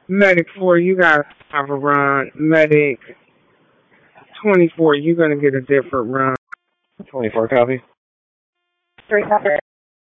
Medic 4, you got to have a run. Medic 24, you're going to get a different run. 24 copy. 3 copy.